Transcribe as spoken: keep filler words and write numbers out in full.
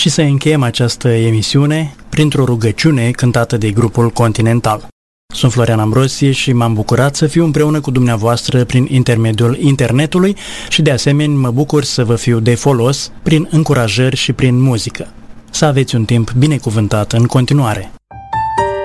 și să încheiem această emisiune printr-o rugăciune cântată de grupul Continental. Sunt Florian Ambrosie și m-am bucurat să fiu împreună cu dumneavoastră prin intermediul internetului și de asemenea mă bucur să vă fiu de folos prin încurajări și prin muzică. Să aveți un timp binecuvântat în continuare!